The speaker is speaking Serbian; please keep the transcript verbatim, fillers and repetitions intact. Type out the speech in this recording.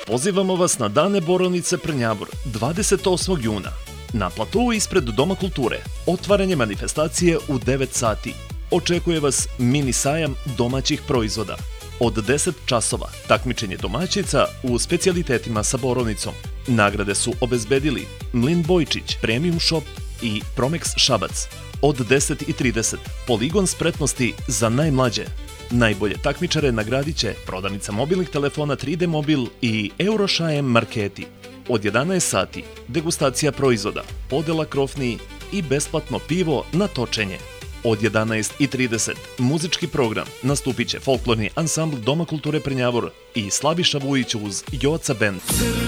Pozivamo vas na Dane Borovnice Prnjavor dvadeset osmog juna. Na platovu ispred Doma kulture otvaranje manifestacije u devet sati. Očekuje vas mini sajam domaćih proizvoda. Od deset časova takmičenje domaćica u specijalitetima sa borovnicom. Nagrade su obezbedili Mlin Bojčić, Premium Shop i Promex Šabac. Od deset i trideset poligon spretnosti za najmlađe. Najbolje takmičare nagradit će prodavnica mobilnih telefona tri D Mobil i Eurošajem Marketi. Od jedanaest sati degustacija proizvoda, podela krofni i besplatno pivo na točenje. Od jedanaest i trideset muzički program, nastupit će folklorni ansambl Doma kulture Prnjavor i Slaviša Vujić uz Joca Band.